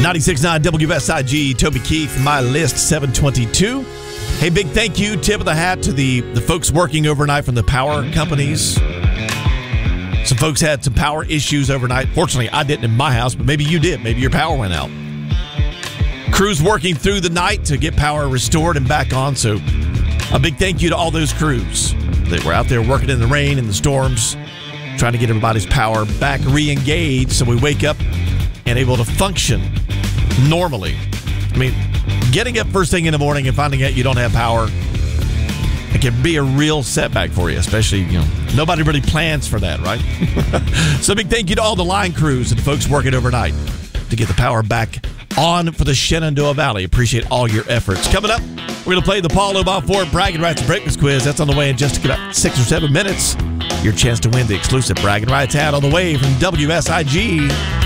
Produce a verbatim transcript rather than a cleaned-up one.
ninety-six point nine W S I G, Toby Keith, My List, seven twenty-two. Hey, big thank you, tip of the hat to the, the folks working overnight from the power companies. Some folks had some power issues overnight. Fortunately, I didn't in my house, but maybe you did. Maybe your power went out. Crews working through the night to get power restored and back on. So a big thank you to all those crews that were out there working in the rain and the storms, trying to get everybody's power back re-engaged so we wake up and able to function normally. I mean, getting up first thing in the morning and finding out you don't have power, it can be a real setback for you, especially, you know, nobody really plans for that, right? So big thank you to all the line crews and the folks working overnight to get the power back on for the Shenandoah Valley. Appreciate all your efforts. Coming up, we're going to play the Paul Oboff Ford Bragging Rights Breakfast Quiz. That's on the way in just about six or seven minutes. Your chance to win the exclusive Bragging Rights hat on the way from W S I G.